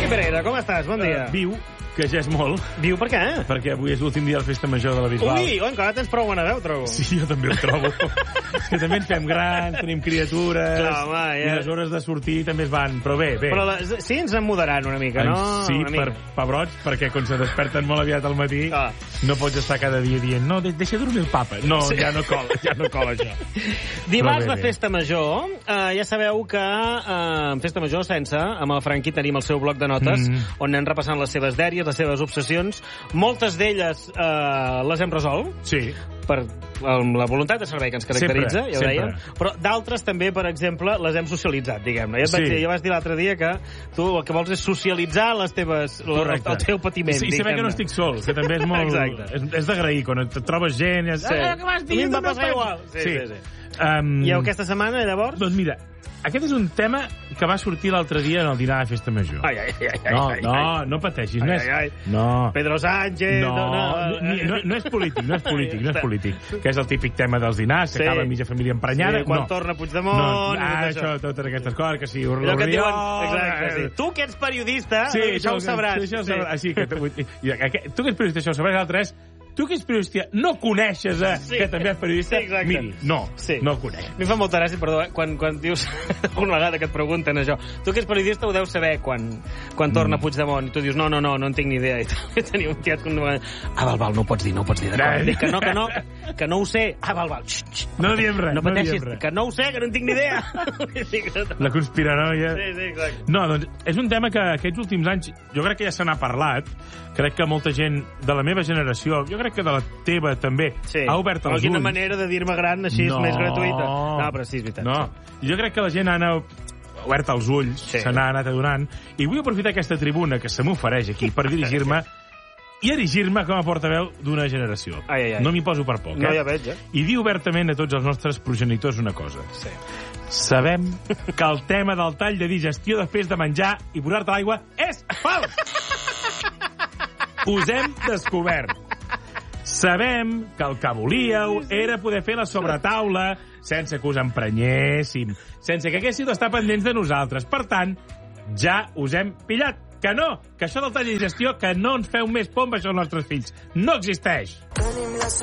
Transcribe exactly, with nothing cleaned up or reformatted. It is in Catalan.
Toni Pereira, com estàs? Bon dia. Uh, viu, que ja és molt. Viu per què? Perquè avui és l'últim dia de la festa major de la Bisbal. Ui, oh, encara tens prou bona veu, trobo. Sí, jo també ho trobo. És que també ens fem grans, tenim criatures, Clar, home, ja. i les hores de sortir també es van... Però bé, bé. Però la, sí, ens en mudaran una mica, no? Sí, una per mica. pebrots, perquè quan se desperten molt aviat al matí, Ah. no pots estar cada dia dient no, de deixa dormir el papa. No, sí. ja no cola, ja no cola això. Dimarts Però bé, de bé. Festa Major, eh, ja sabeu que eh, en Festa Major Sense, amb el Franqui tenim el seu bloc de notes, Mm. on anem repassant les seves dèries, les seves obsessions. Moltes d'elles eh, les hem resolt, Sí. per amb la voluntat de servei que ens caracteritza, Sempre, ja ho sempre. dèiem, però d'altres també, per exemple, les hem socialitzat, diguem-ne. Ja et vaig Sí. dir, ja vas dir l'altre dia que tu el que vols és socialitzar les teves, el, el teu patiment. I saber que no estic sol, que també és molt... Exacte. És, és d'agrair, quan et trobes gent... És, Sí. ah, què vas dir? A mi em va Tu no passar penses?" igual. Sí, sí, sí. Um, I aquesta setmana, llavors? Doncs mira, aquest és un tema que va sortir l'altre dia en el dinar de Festa Major. Ai, ai, ai, ai, No, ai, no, ai. no pateixis. Ai, No és, ai, ai. no, Pedro Sánchez... no, no, no, no és polític, no és polític, no és polític. Que és el típic tema dels dinars, que Sí. acaba mitja família emprenyada. Sí, quan no. torna Puigdemont... No, i ah, tot això, totes aquestes coses, que si Allò que et diuen... l'Oriol... Exacte, sí. Tu que ets periodista, Sí, això ho sabràs. Sí, això ho sabràs. Sí. que, tu, i, i, tu que ets periodista, això ho sabràs. L'altre és... Tu que ets periodista, no coneixes eh, Sí. que també és periodista? Sí, exacte. Miri, no, Sí. no el conec. A mi em fa molta gràcia, perdó, eh, quan, quan dius una vegada que et pregunten això. Tu que ets periodista ho deus saber quan, quan torna Mm. Puigdemont. I tu dius, no, no, no, no en tinc ni idea. I tu tenia un tiet com... Ah, val, val, no ho pots dir, no ho pots dir. d'acord. No. Dic que no, que no, que no ho sé. Ah, val, val. Xxt, xxt, No diem res, no no pateixis, diem res. que no ho sé, que no en tinc ni idea. La conspiranoia... Sí, sí, exacte. No, doncs és un tema que aquests últims anys jo crec que ja se n'ha parlat, crec que molta gent de la meva generació, jo crec que de la teva també, Sí. ha obert els Alguna ulls. manera de dir-me gran així no, més gratuïta. No, però sí, és veritat. No, jo crec que la gent ha anat obert els ulls, Sí. se n'ha anat adonant, i vull aprofitar aquesta tribuna que se m'ofereix aquí per dirigir-me i erigir-me com a portaveu d'una generació. Ai, ai, ai. No m'hi poso per poc, No, eh? ja veig, eh? I dir obertament a tots els nostres progenitors una cosa. Sí. Sabem que el tema del tall de digestió després de menjar i posar-te a l'aigua és fals! Us hem descobert. Sabem que el que volíeu era poder fer la sobretaula sense que us emprenyéssim, sense que haguéssiu d'estar pendents de nosaltres. Per tant, ja us hem pillat. Que no, que això del tall de digestió, que no ens feu més por amb això als nostres fills. No existeix. Tenim la